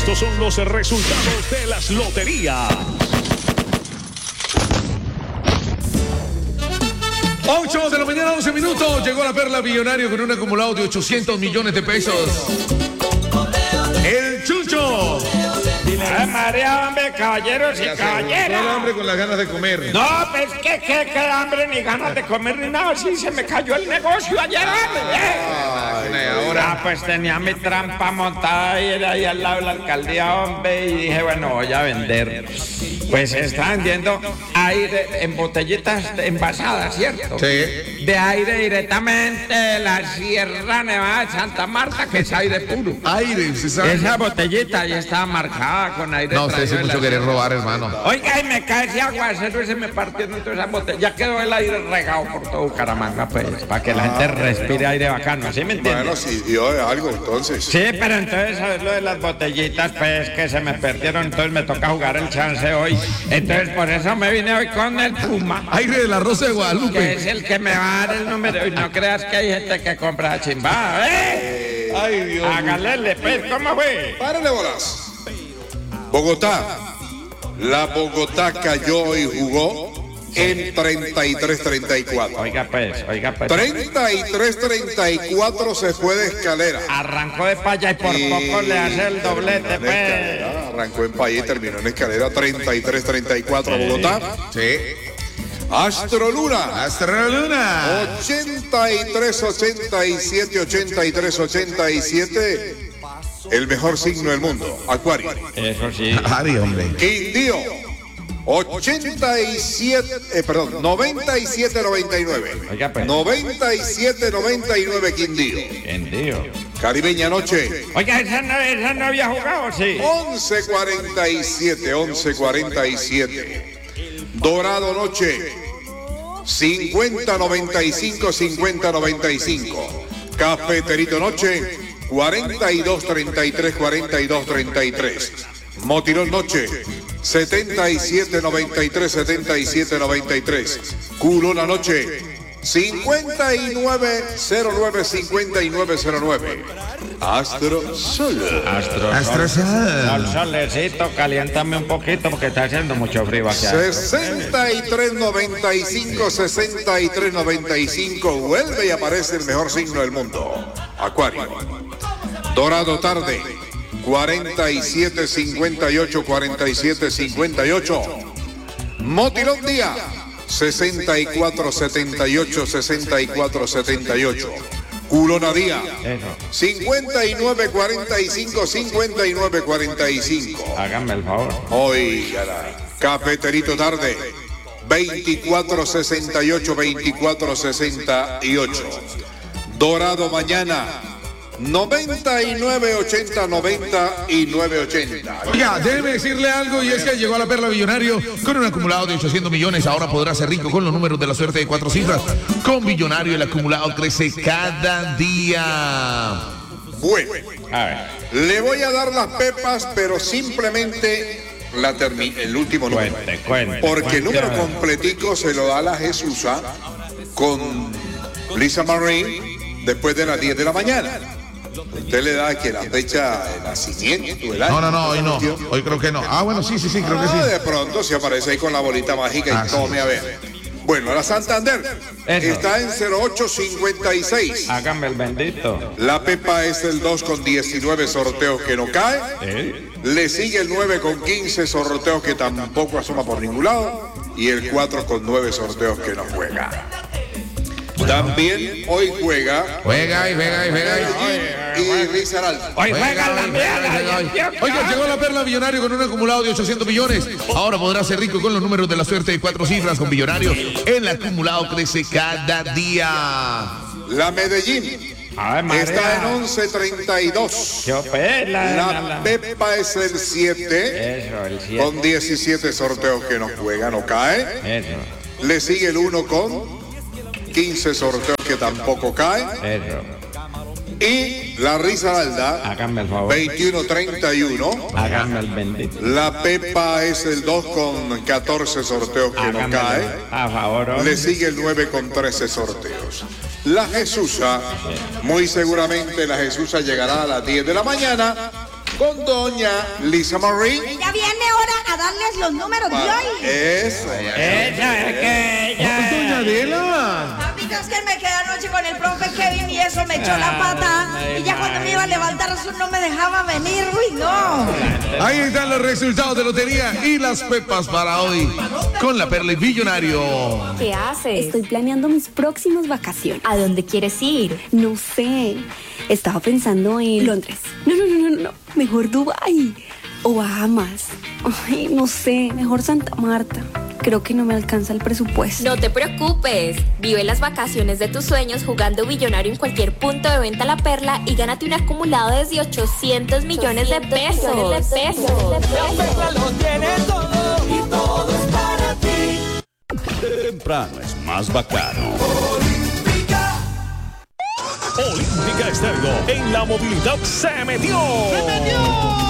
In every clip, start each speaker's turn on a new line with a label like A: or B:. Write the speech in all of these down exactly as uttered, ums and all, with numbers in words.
A: Estos son los resultados de las loterías.
B: ocho de la mañana, once minutos. Llegó la perla millonario con un acumulado de ochocientos millones de pesos. El Chucho.
C: Ay, María, hombre, caballeros y caballeras.
B: El hambre con las ganas de comer.
C: No, pues que, que, que hambre, ni ganas de comer, ni nada. Sí, se me cayó el negocio ayer, hombre.
B: Ay, ahora.
C: Ah, pues tenía mi trampa montada y era ahí al lado de la alcaldía, hombre, y dije, bueno, voy a vender. Pues está vendiendo aire en botellitas envasadas, ¿cierto?
B: Sí.
C: De aire directamente de la Sierra Nevada de Santa Marta, que es aire puro.
B: Aire, ¿se sabe?
C: Esa botellita ya estaba marcada con aire.
B: No, usted sí
C: traído de
B: mucho
C: la
B: querer
C: Sierra.
B: robar, hermano.
C: Oiga, y me cae ese aguacero y se me partieron todas esas botellas. Ya quedó el aire regado por todo Bucaramanga, pues, para que la gente respire aire bacano, ¿sí me entiende?
D: Bueno, si dio de algo, entonces.
C: Sí, pero entonces, ¿sabes lo de las botellitas? Pues que se me perdieron, entonces me toca jugar el chance hoy. Entonces, por eso me vine hoy con el Puma,
B: Aire de la Rosa de
C: que
B: Guadalupe.
C: es el que me va a dar el número. Y no creas que hay gente que compra chimbada, ¿eh?
B: Ay, Dios.
C: Hágale, pues, ¿cómo fue?
D: Párale bolas. Bogotá. La Bogotá cayó y jugó en treinta y tres treinta y cuatro.
C: Oiga, pues, oiga, pues.
D: treinta y tres treinta y cuatro se fue de escalera.
C: Arrancó de paya y por
D: Y-
C: poco le hace el doblete,
D: En
C: pues.
D: escalera, arrancó en País y terminó en escalera. Treinta y tres treinta y cuatro Bogotá.
B: Sí.
D: Astro Luna.
B: Astro Luna.
D: ochenta y tres ochenta y siete ochenta y tres ochenta y siete. El mejor signo del mundo, Acuario.
C: Eso sí.
B: Ari, hombre.
D: Quindío, ochenta y siete, eh, perdón, noventa y siete noventa y nueve.
C: Oiga, pues.
D: noventa y siete noventa y nueve Quindío.
C: Entendido.
D: Caribeña Noche,
C: Oiga, esa no, esa no había jugado, sí.
D: once cuarenta y siete, once cuarenta y siete. Dorado Noche, cincuenta noventa y cinco, cincuenta noventa y cinco. Cafeterito Noche, cuarenta y dos treinta y tres, cuarenta y dos treinta y tres. Motirón Noche, setenta y siete noventa y tres, setenta y siete noventa y tres. Culona Noche, cincuenta y nueve cero nueve, cincuenta y nueve cero nueve. Astro Sol.
C: Astro.
B: Astro Sol.
C: Sol, solecito, caliéntame un poquito porque está haciendo mucho frío aquí.
D: sesenta y tres noventa y cinco, sesenta y tres noventa y cinco. Vuelve y aparece el mejor signo del mundo, Acuario. Dorado Tarde, cuarenta y siete cincuenta y ocho, cuarenta y siete cincuenta y ocho. Motilón Día, sesenta y cuatro setenta y ocho, sesenta y cuatro setenta y ocho. Culona Día,
C: Eso.
D: cincuenta y nueve cuarenta y cinco, cincuenta y nueve cuarenta y cinco.
C: Háganme el favor.
D: Hoy, Cafeterito Tarde, veinticuatro sesenta y ocho, veinticuatro sesenta y ocho. Dorado Mañana, noventa y nueve ochenta, noventa y nueve ochenta.
B: Oiga, déjeme decirle algo y es que llegó a la perla millonario con un acumulado de ochocientos millones. Ahora podrá ser rico con los números de la suerte de cuatro cifras. Con Billonario el acumulado crece cada día.
D: Bueno,
C: A ver.
D: le voy a dar las pepas, pero simplemente la termi- el último número.
C: Cuente, cuente.
D: Porque el
C: cuente,
D: número
C: a ver.
D: completico se lo da la Jesusa con Lisa Marie después de las diez de la mañana. Usted le da que la fecha de nacimiento, el año.
B: No, no, no, hoy no. Hoy creo que no. Ah, bueno, sí, sí, sí, creo que
D: Ah,
B: sí.
D: de pronto se aparece ahí con la bolita mágica y
B: Ah, sí.
D: tome a ver. Bueno, la Santander
C: Eso.
D: está en cero ocho cincuenta y seis.
C: Háganme el bendito.
D: La Pepa es el dos con diecinueve sorteos que no cae.
C: ¿Eh?
D: Le sigue el nueve con quince sorteos que tampoco asoma por ningún lado. Y el cuatro con nueve sorteos que no juega. También hoy juega
B: Juega y juega y juega y...
D: y Risaralda.
C: Hoy
B: Juega,
C: juega la
B: juega,
C: mierda.
B: juega, juega. Oiga, llegó la perla millonario con un acumulado de ochocientos millones. Ahora podrá ser rico con los números de la suerte de cuatro cifras con Billonario. El acumulado crece cada día.
D: La Medellín
C: Ay, María.
D: está en once treinta y dos.
C: Qué opela, la,
D: La
C: la.
D: Pepa es el siete
C: Eso, el siete.
D: con diecisiete sorteos que no juega, no cae.
C: Eso,
D: Le sigue el uno con quince sorteos que tampoco cae.
C: eso.
D: Y la Risaralda,
C: Háganme el favor.
D: veintiuno treinta y uno.
C: Háganme el bendito.
D: La Pepa es el dos con catorce sorteos que no
C: Háganme
D: cae.
C: a favor. hombre.
D: Le sigue el nueve con trece sorteos. La Jesusa, muy seguramente la Jesusa llegará a las diez de la mañana con doña Lisa Marie.
E: Ya viene hora a darles los números de hoy.
D: Eso.
C: Esa es que ya.
B: Doña Adela.
E: Amigos, que me quedé anoche con el profe Kevin y eso me echó la pata. Y ya cuando me iba a levantar, eso no me dejaba venir. Uy, no.
B: Ahí están los resultados de lotería y las pepas para hoy con la Perla y Billonario.
F: ¿Qué haces? Estoy planeando mis próximas vacaciones. ¿A dónde quieres ir? No sé. Estaba pensando en Londres. No, no, no, no, no. Mejor Dubái o Bahamas. Ay, no sé. Mejor Santa Marta. Creo que no me alcanza el presupuesto.
G: No te preocupes. Vive las vacaciones de tus sueños jugando Billonario en cualquier punto de venta La Perla y gánate un acumulado desde ochocientos millones de pesos. Millones de pesos.
H: La Perla lo tiene todo y todo es para ti.
A: Temprano es más bacano. Olímpica Estéreo en la movilidad se metió. ¡Se metió!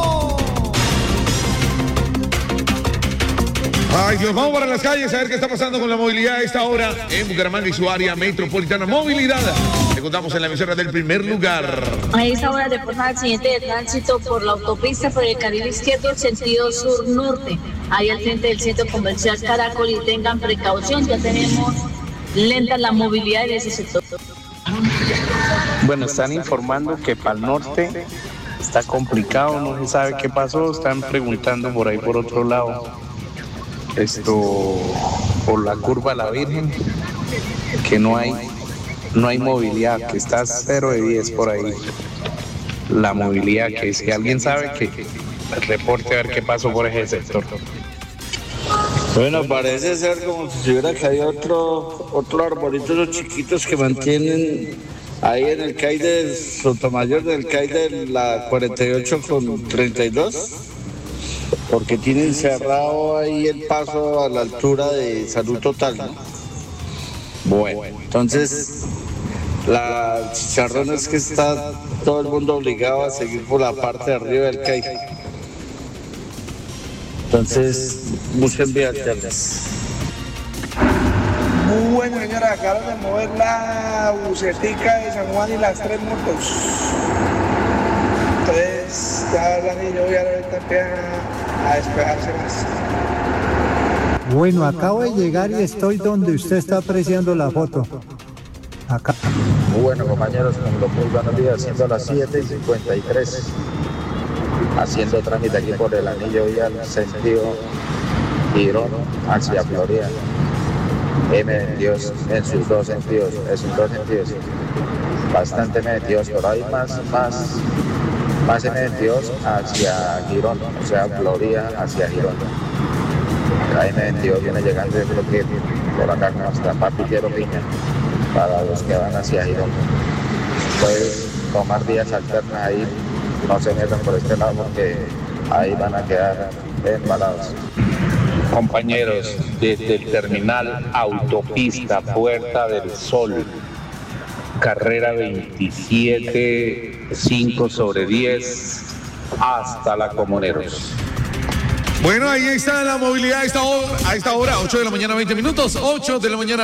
B: Ay, Dios, vamos para las calles a ver qué está pasando con la movilidad a esta hora en Bucaramanga y su área metropolitana. Movilidad. Le contamos en la emisora del primer lugar.
I: A esta hora reporta accidente de tránsito por la autopista por el carril izquierdo, sentido sur-norte. Ahí al frente del centro comercial Caracol y tengan precaución, ya tenemos lenta la movilidad en ese sector.
J: Bueno, están informando que para el norte está complicado, no se sabe qué pasó, están preguntando por ahí por otro lado. Esto por la curva La Virgen, que no hay no hay movilidad, que está cero de diez por ahí la movilidad, que si alguien sabe que reporte a ver qué pasó por ese sector.
K: Bueno, parece ser como si se hubiera caído otro otro arbolito, los chiquitos que mantienen ahí en el C A I de Sotomayor, del C A I de la cuarenta y ocho con treinta y dos. Porque tienen cerrado ahí el paso a la altura de Salud Total, ¿no? Bueno, entonces la chicharrón es que está todo el mundo obligado a seguir por la parte de arriba del C A I. Entonces, busquen vías alternas.
L: Bueno, señora, acaban de mover la bucetica de San Juan y las tres motos. Entonces, ya la niña ya ahorita empieza a despejarse más.
M: Bueno, acabo de llegar y estoy donde usted está apreciando la foto. Acá.
N: Bueno, compañeros, con los muy buenos días, siendo las siete y cincuenta y tres. Haciendo trámite aquí por el anillo vial, sentido Girón hacia Florida. M veintidós en sus dos sentidos, en sus dos sentidos. Bastante M veintidós, pero hay más, más. Más M veintidós hacia Girón, o sea, Florida hacia Girón. La M veintidós viene llegando, yo creo que por acá con nuestra papi Piero Piña, para los que van hacia Girón. Pueden tomar vías alternas ahí, no se metan por este lado porque ahí van a quedar embalados.
J: Compañeros, desde el terminal Autopista Puerta del Sol, carrera veintisiete, cinco sobre diez, hasta La Comuneros.
B: Bueno, ahí está la movilidad a esta hora, a esta hora, ocho de la mañana, veinte minutos, ocho de la mañana.